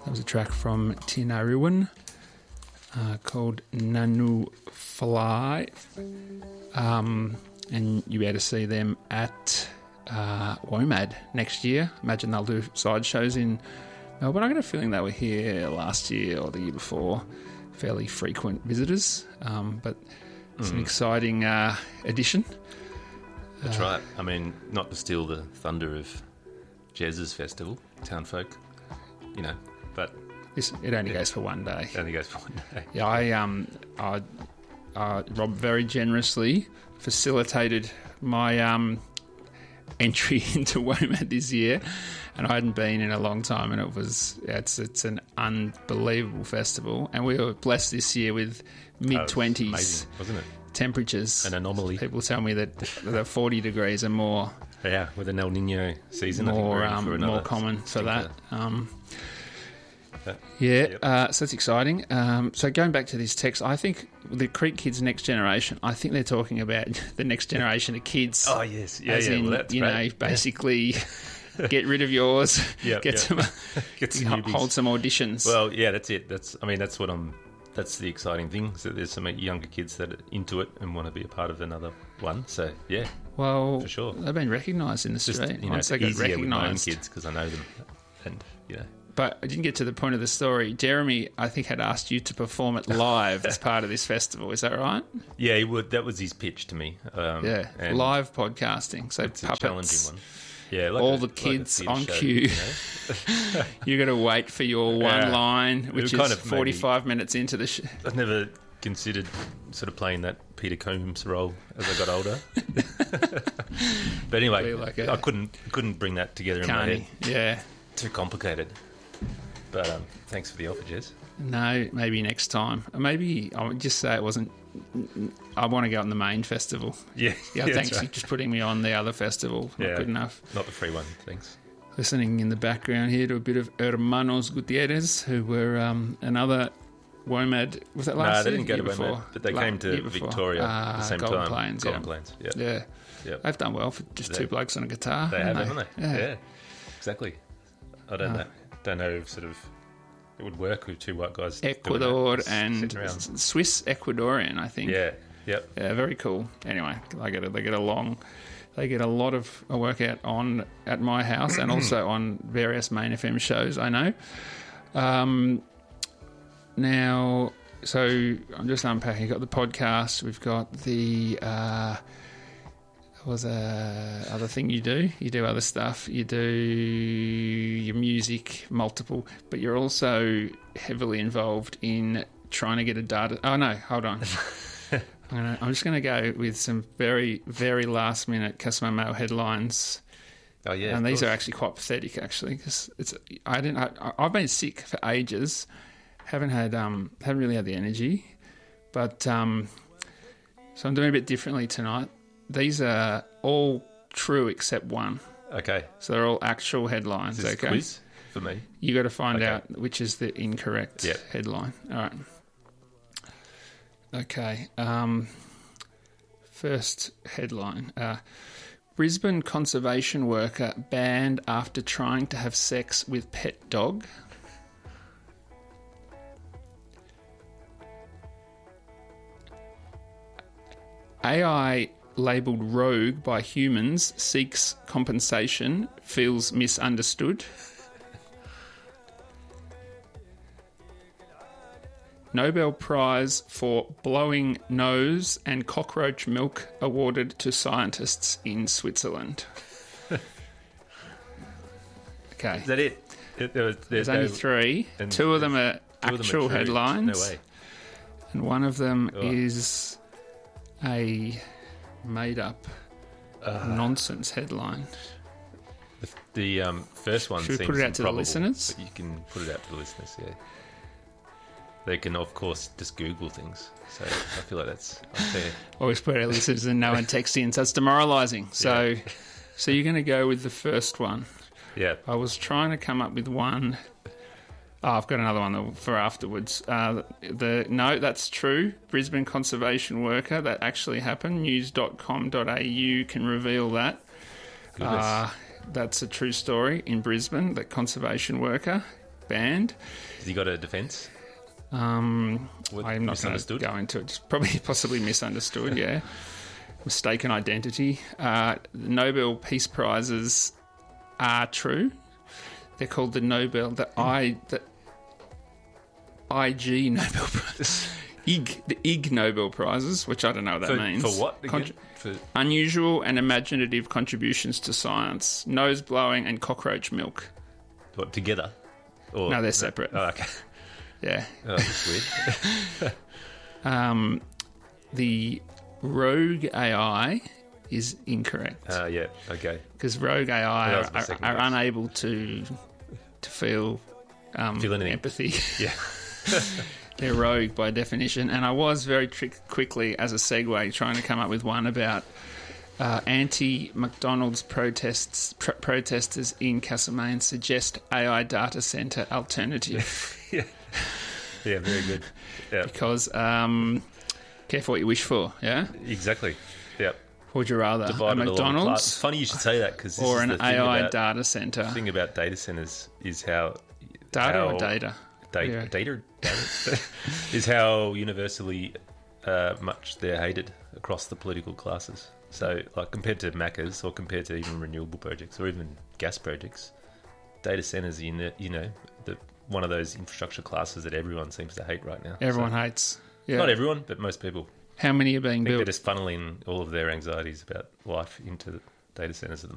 That was a track from Tinaruan called Nanu Fly. And you'll be able to see them at WOMAD next year. Imagine they'll do side shows in Melbourne. I got a feeling they were here last year or the year before. Fairly frequent visitors. But it's an exciting addition. That's right. I mean, not to steal the thunder of Jez's festival, Town Folk, you know, but... It only goes for one day. It only goes for one day. Yeah, Rob very generously facilitated my entry into WOMAD this year, and I hadn't been in a long time, and it's an unbelievable festival, and we were blessed this year with mid-20s. Amazing, wasn't it? Temperatures. An anomaly. People tell me that the 40 degrees are more... Yeah, with an El Nino season, more, I think we're in for more common for that. So it's exciting. So going back to this text, I think the Creek Kids Next Generation, I think they're talking about the next generation of kids. Oh, yes. Yeah, as in, well, that's great. Basically get rid of yours, get some hold some auditions. Well, yeah, that's it. That's the exciting thing, is that there's some younger kids that are into it and want to be a part of another one. So, yeah. Well, for sure. They've been recognised in the street. Once they get recognised. With my own kids, because I know them. And, But I didn't get to the point of the story. Jeremy, I think, had asked you to perform it live as part of this festival. Is that right? Yeah, he would. That was his pitch to me. Live podcasting. So it's puppets. A challenging one. Yeah, all the kids on cue. You got to wait for your one line, which is 45 minutes into the show. I've never considered sort of playing that Peter Combs role as I got older. But anyway, I couldn't bring that together in my head. Yeah. Too complicated. But thanks for the offer, Jez. No, maybe next time. Maybe I would just say it wasn't... I want to go on the main festival. Yeah, thanks for just putting me on the other festival. Not good enough. Not the free one, thanks. Listening in the background here to a bit of Hermanos Gutierrez, who were another WOMAD... Was that last year? No, they didn't go to WOMAD, but they came to Victoria at the same Golden time. Plains, Golden Plains, yeah. They've done well for just two blokes on a guitar. They have, haven't they? Yeah, exactly. I don't know if sort of it would work with two white guys. Ecuador and Swiss Ecuadorian, I think. Yeah, yep. Yeah, very cool. Anyway, they get along. They get a lot of work out on at my house and also on various Main FM shows, I know. Now, so I'm just unpacking. We've got the podcast. We've got the... was other thing you do other stuff, you do your music, multiple, but you're also heavily involved in trying to get a data... Oh no, hold on. I'm just going to go with some very, very last minute customer mail headlines. Oh yeah, and these are actually quite pathetic, actually, because I've been sick for ages, haven't really had the energy, but so I'm doing a bit differently tonight. These are all true except one. Okay. So they're all actual headlines. Is this a quiz for me? You got to find out which is the incorrect headline. All right. Okay. First headline. Brisbane conservation worker banned after trying to have sex with pet dog. AI labelled rogue by humans seeks compensation, feels misunderstood. Nobel Prize for blowing nose and cockroach milk awarded to scientists in Switzerland. Okay. Is that it? There's only three. Two of them are actual headlines. No way. And one of them is a made-up nonsense headline. The first one Should we put it out to the listeners? But you can put it out to the listeners, yeah. They can, of course, just Google things. So I feel like that's unfair. Always put our listeners and no one texts in, so it's demoralising. So you're going to go with the first one. Yeah. I was trying to come up with one. Oh, I've got another one for afterwards. No, that's true. Brisbane conservation worker. That actually happened. News.com.au can reveal that. That's a true story in Brisbane, that conservation worker. banned. Has he got a defence? I'm not going to go into it. It's probably possibly misunderstood, yeah. Mistaken identity. The Nobel Peace Prizes are true. They're called the IG Nobel Prize. The Ig Nobel Prizes, which I don't know what that means. For what? Again? For unusual and imaginative contributions to science. Nose blowing and cockroach milk. What, together? Or no, they're separate. Oh, okay. Yeah. Oh, that's weird. The Rogue AI is incorrect. Yeah, okay. Because Rogue AI are unable to feel empathy. Yeah. They're rogue by definition. And I was very quickly, as a segue, trying to come up with one about anti-McDonald's protesters in Castlemaine suggest AI data centre alternative. Yeah, very good. Yeah. Because careful what you wish for, yeah? Exactly, yeah. What would you rather, a McDonald's? It's funny you should say that, because or an AI data centre. The thing about data centres is how... Data or data? Data is how universally much they're hated across the political classes. So, like, compared to Macca's, or compared to even renewable projects, or even gas projects, data centres are, one of those infrastructure classes that everyone seems to hate right now. Everyone hates. Yeah. Not everyone, but most people. How many are being built? They're just funneling all of their anxieties about life into data centres at the